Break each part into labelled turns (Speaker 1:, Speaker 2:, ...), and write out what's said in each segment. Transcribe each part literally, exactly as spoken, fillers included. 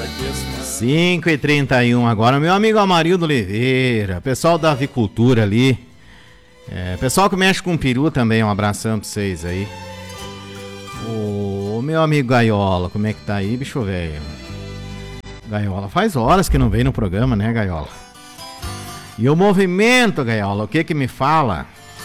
Speaker 1: cinco e trinta e um agora, meu amigo Amarildo Oliveira, pessoal da avicultura ali, é, pessoal que mexe com peru também, um abração pra vocês aí. O meu amigo Gaiola, como é que tá aí, bicho velho? Gaiola, faz horas que não vem no programa, né, Gaiola? E o movimento, Gaiola, o que que me fala?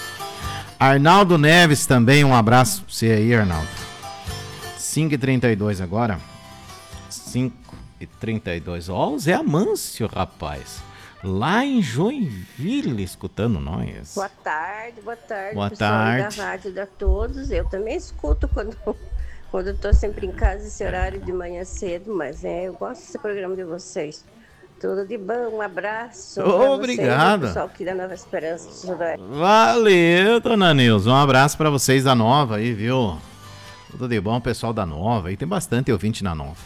Speaker 1: Arnaldo Neves também, um abraço pra você aí, Arnaldo. cinco e trinta e dois agora. cinco e trinta e dois. Ó, o Zé Amâncio, rapaz. Lá em Joinville, escutando nós.
Speaker 2: Boa tarde, boa tarde.
Speaker 1: Boa
Speaker 2: pessoal
Speaker 1: tarde.
Speaker 2: da rádio a todos. Eu também escuto quando, quando eu tô sempre em casa, esse horário de manhã cedo, mas é, eu gosto desse programa de vocês. Tudo de bom, um abraço.
Speaker 1: Obrigado.
Speaker 2: Vocês, pessoal aqui da Nova Esperança do Sudoeste.
Speaker 1: Valeu, dona Nilza. Um abraço pra vocês da Nova aí, viu? Tudo de bom, pessoal da Nova. Aí tem bastante ouvinte na Nova.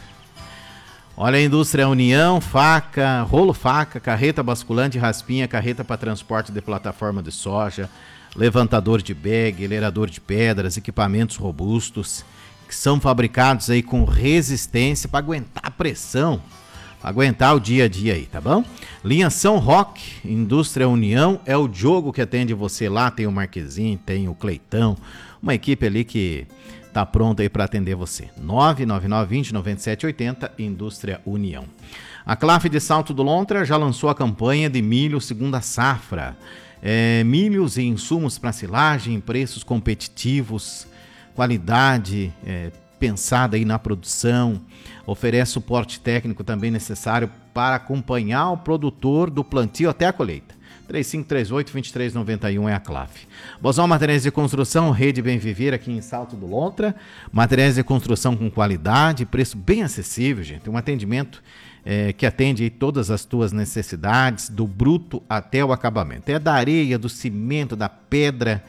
Speaker 1: Olha a Indústria União, faca, rolo faca, carreta basculante, raspinha, carreta para transporte de plataforma de soja, levantador de bag, elerador de pedras, equipamentos robustos, que são fabricados aí com resistência para aguentar a pressão, para aguentar o dia a dia aí, tá bom? Linha São Roque, Indústria União, é o Diogo que atende você lá, tem o Marquezinho, tem o Cleitão, uma equipe ali que tá pronto aí para atender você. nove nove nove dois zero nove sete oito zero, Indústria União. A Claf de Salto do Lontra já lançou a campanha de milho segunda safra. É, milhos e insumos para silagem, preços competitivos, qualidade é, pensada aí na produção. Oferece suporte técnico também necessário para acompanhar o produtor do plantio até a colheita. três cinco três oito, dois três nove um é a Claf. Bozão Materiais de Construção, Rede Bem Viver aqui em Salto do Lontra. Materiais de construção com qualidade, preço bem acessível, gente. Um atendimento é, que atende aí todas as tuas necessidades, do bruto até o acabamento. É da areia, do cimento, da pedra,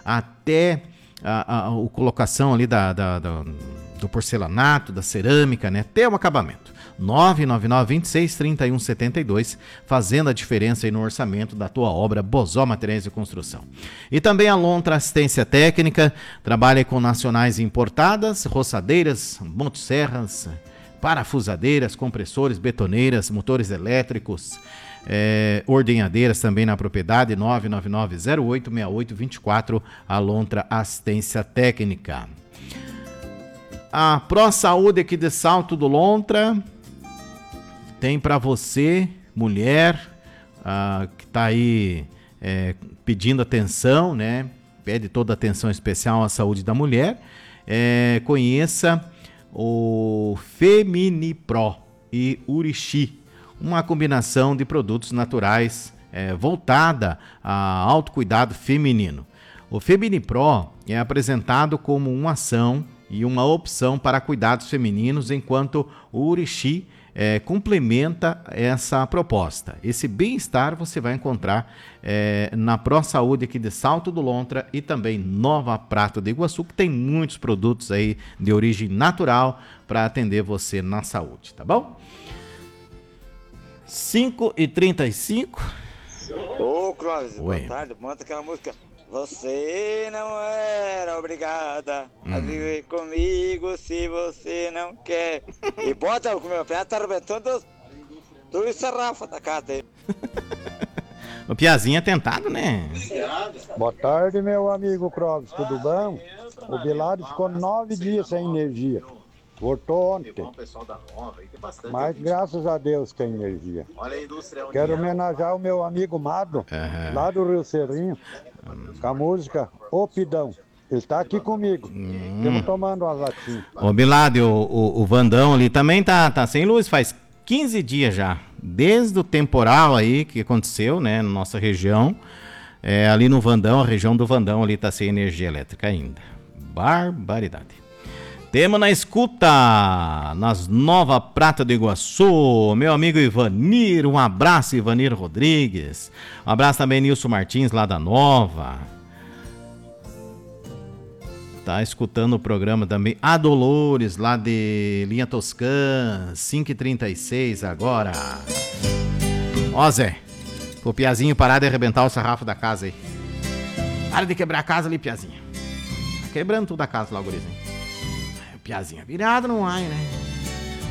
Speaker 1: até a, a, a colocação ali da, da, da, do porcelanato, da cerâmica, né? Até o acabamento. nove nove nove, dois seis, três um sete dois, fazendo a diferença aí no orçamento da tua obra Bozó Materiais de Construção. E também a Lontra Assistência Técnica, trabalha com nacionais importadas, roçadeiras, motosserras, parafusadeiras, compressores, betoneiras, motores elétricos, é, ordenhadeiras também na propriedade, nove nove nove, zero oito seis oito dois quatro, a Lontra Assistência Técnica. A Pro Saúde aqui de Salto do Lontra tem para você, mulher, ah, que está aí é, pedindo atenção, né? Pede toda a atenção especial à saúde da mulher. É, conheça o Femini Pro e Urixi, uma combinação de produtos naturais é, voltada a autocuidado feminino. O Femini Pro é apresentado como uma ação e uma opção para cuidados femininos, enquanto o Urixi É, complementa essa proposta. Esse bem-estar você vai encontrar é, na Pro Saúde aqui de Salto do Lontra e também Nova Prata de Iguaçu, que tem muitos produtos aí de origem natural para atender você na saúde, tá bom? cinco e trinta e cinco.
Speaker 3: Ô, Clóvis, boa tarde. Manda aquela música. Você não era obrigada hum. a viver comigo se você não quer. E bota o meu pé, tá arrebentando tudo sarrafa da casa aí.
Speaker 1: O Piazinho é tentado, né?
Speaker 4: Boa tarde, meu amigo Clóvis, tudo bom? O Bilário ficou nove dias sem energia. Voltou ontem. Mas graças a Deus tem energia. Quero homenagear o meu amigo Mado, uhum. lá do Rio Serrinho, uhum. com a música Opidão. Ele está aqui comigo. Hum. Estamos tomando uma latinha.
Speaker 1: Ô Biládio, o, o, o Vandão ali também tá, tá sem luz faz quinze dias já. Desde o temporal aí que aconteceu, né, na nossa região. É, ali no Vandão, a região do Vandão ali tá sem energia elétrica ainda. Barbaridade. Temos na escuta, nas Nova Prata do Iguaçu, meu amigo Ivanir, um abraço, Ivanir Rodrigues. Um abraço também, Nilson Martins, lá da Nova. Tá escutando o programa também. A Dolores, lá de Linha Toscã, cinco e trinta e seis agora. Ó, Zé, o Piazinho parar de arrebentar o sarrafo da casa aí. Para de quebrar a casa ali, Piazinho. Tá quebrando tudo a casa lá, gurizinho. Piazinha virado não vai, né?